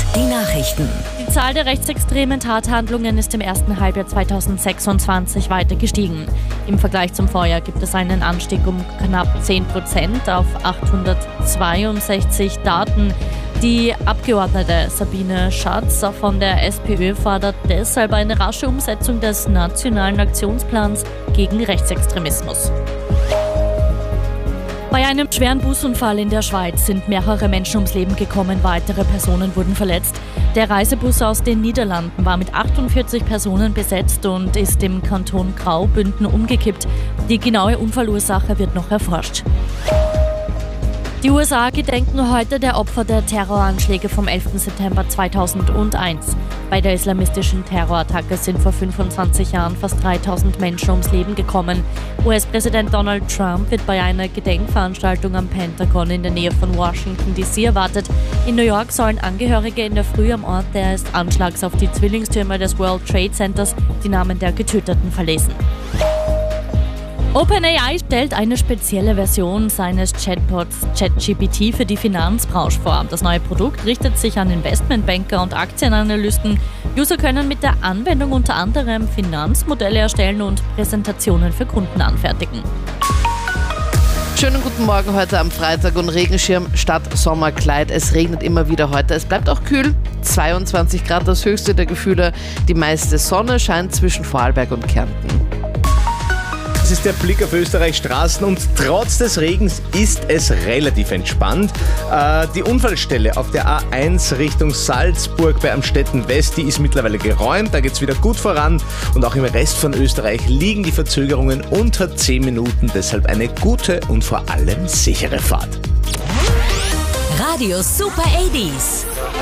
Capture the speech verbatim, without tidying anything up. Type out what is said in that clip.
Die Nachrichten. Die Zahl der rechtsextremen Tathandlungen ist im ersten Halbjahr zweitausendsechsundzwanzig weiter gestiegen. Im Vergleich zum Vorjahr gibt es einen Anstieg um knapp zehn Prozent auf achthundertzweiundsechzig Taten. Die Abgeordnete Sabine Schatz von der SPÖ fordert deshalb eine rasche Umsetzung des Nationalen Aktionsplans gegen Rechtsextremismus. Bei einem schweren Busunfall in der Schweiz sind mehrere Menschen ums Leben gekommen, weitere Personen wurden verletzt. Der Reisebus aus den Niederlanden war mit achtundvierzig Personen besetzt und ist im Kanton Graubünden umgekippt. Die genaue Unfallursache wird noch erforscht. Die U S A gedenken heute der Opfer der Terroranschläge vom elften September zweitausendeins. Bei der islamistischen Terrorattacke sind vor fünfundzwanzig Jahren fast dreitausend Menschen ums Leben gekommen. U S-Präsident Donald Trump wird bei einer Gedenkveranstaltung am Pentagon in der Nähe von Washington D C erwartet. In New York sollen Angehörige in der Früh am Ort des Anschlags auf die Zwillingstürme des World Trade Centers die Namen der Getöteten verlesen. OpenAI stellt eine spezielle Version seines Chatbots ChatGPT für die Finanzbranche vor. Das neue Produkt richtet sich an Investmentbanker und Aktienanalysten. User können mit der Anwendung unter anderem Finanzmodelle erstellen und Präsentationen für Kunden anfertigen. Schönen guten Morgen heute am Freitag und Regenschirm statt Sommerkleid. Es regnet immer wieder heute. Es bleibt auch kühl. zweiundzwanzig Grad das höchste der Gefühle. Die meiste Sonne scheint zwischen Vorarlberg und Kärnten. Das ist der Blick auf Österreichs Straßen und trotz des Regens ist es relativ entspannt. Äh, die Unfallstelle auf der A eins Richtung Salzburg bei Amstetten West, die ist mittlerweile geräumt, da geht es wieder gut voran und auch im Rest von Österreich liegen die Verzögerungen unter zehn Minuten, deshalb eine gute und vor allem sichere Fahrt. Radio Super achtzig.